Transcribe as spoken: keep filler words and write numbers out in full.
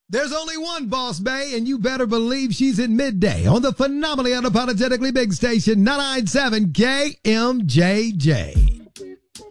There's only one Boss Bay, and you better believe she's in midday on the phenomenally unapologetically big station, nine ninety-seven K M J J.